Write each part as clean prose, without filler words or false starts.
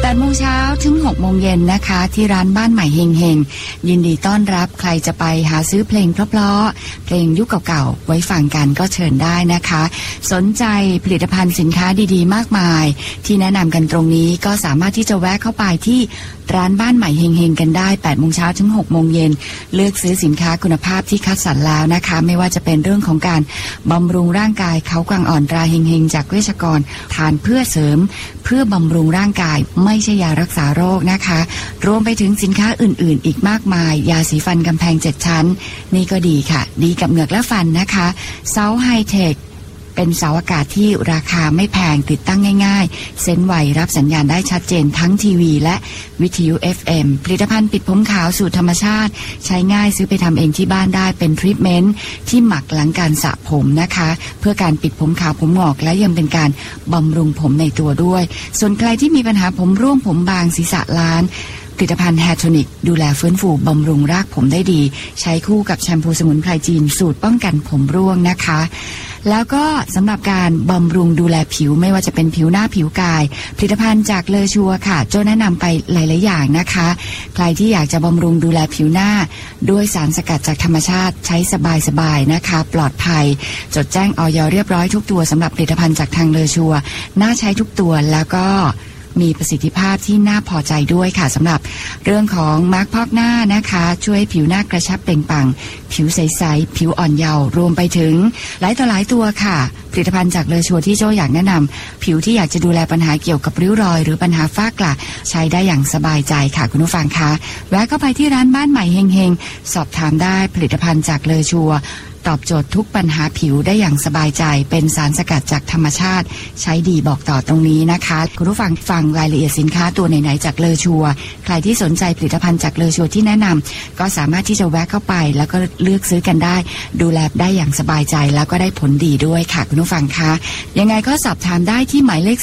8 โมงเช้าถึง 6 โมงเย็นนะคะที่ร้านบ้านใหม่เฮงเฮงยินดีต้อนรับใครจะไปหาซื้อเพลงเพราะๆเพลงยุคเก่าๆไว้ฟังกันก็เชิญได้นะคะสนใจผลิตภัณฑ์สินค้าดีๆมากมายที่แนะนำกันตรงนี้ก็สามารถที่จะแวะเข้าไปที่ร้านบ้านใหม่เฮงเฮงกันได้ 8 โมงเช้าถึง 6 โมงเย็นเลือกซื้อสินค้าคุณภาพที่คัดสรรแล้วนะคะไม่ว่าจะเป็นเรื่องของการบำรุงร่างกายเขากวางอ่อนตราเฮงเฮงจากเวชกรทานเพื่อเสริมเพื่อบำรุงร่างกายไม่ใช่ยารักษาโรคนะคะรวมไปถึงสินค้าอื่นๆอีกมากมายยาสีฟันกำแพง7ชั้นนี่ก็ดีค่ะดีกับเหงือกและฟันนะคะเซาไฮเทคเป็นเสาอากาศที่ราคาไม่แพงติดตั้งง่ายๆเซ็นไวรับสัญญาณได้ชัดเจนทั้งทีวีและวิทยุ FM ผลิตภัณฑ์ปิดผมขาวสูตรธรรมชาติใช้ง่ายซื้อไปทำเองที่บ้านได้เป็นทรีทเมนต์ที่หมักหลังการสระผมนะคะเพื่อการปิดผมขาวผมงอกและยังเป็นการบำรุงผมในตัวด้วยส่วนใครที่มีปัญหาผมร่วงผมบางศีรษะล้านผลิตภัณฑ์แฮร์โทนิกดูแลฟื้นฟูบำรุงรากผมได้ดีใช้คู่กับแชมพูสมุนไพรจีนสูตรป้องกันผมร่วงนะคะแล้วก็สำหรับการบำรุงดูแลผิวไม่ว่าจะเป็นผิวหน้าผิวกายผลิตภัณฑ์จากเลอชัวค่ะโจ้แนะนำไปหลายๆอย่างนะคะใครที่อยากจะบำรุงดูแลผิวหน้าด้วยสารสกัดจากธรรมชาติใช้สบายๆนะคะปลอดภัยจดแจ้งอย.เรียบร้อยทุกตัวสำหรับผลิตภัณฑ์จากทางเลอชัวน่าใช้ทุกตัวแล้วก็มีประสิทธิภาพที่น่าพอใจด้วยค่ะสำหรับเรื่องของมาร์คพอกหน้านะคะช่วยผิวหน้ากระชับเปล่งปลั่งผิวใสๆผิวอ่อนเยาว์รวมไปถึงหลายต่อหลายตัวค่ะผลิตภัณฑ์จากเลอชัวที่โจ้อยากแนะนำผิวที่อยากจะดูแลปัญหาเกี่ยวกับริ้วรอยหรือปัญหาฝ้ากระใช้ได้อย่างสบายใจค่ะคุณผู้ฟังคะแวะเข้าไปที่ร้านบ้านใหม่เฮงๆสอบถามได้ผลิตภัณฑ์จากเลอชัวตอบโจทย์ทุกปัญหาผิวได้อย่างสบายใจเป็นสารสกัดจากธรรมชาติใช้ดีบอกต่อตรงนี้นะคะคุณผู้ฟังรายละเอียดสินค้าตัวไหนๆจากเลอชัวใครที่สนใจผลิตภัณฑ์จากเลอชัวที่แนะนำก็สามารถที่จะแวะเข้าไปแล้วก็เลือกซื้อกันได้ดูแลได้อย่างสบายใจแล้วก็ได้ผลดีด้วยค่ะคุณผู้ฟังคะยังไงก็สอบถามได้ที่หมายเลข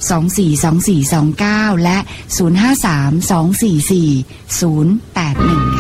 053-242429และ053-244-081